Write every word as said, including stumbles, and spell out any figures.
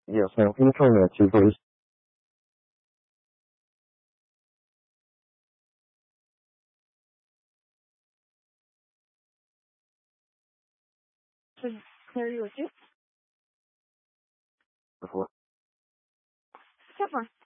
Yes, ma'am. Can you turn that to, please? Should Clary with you? Before. So far.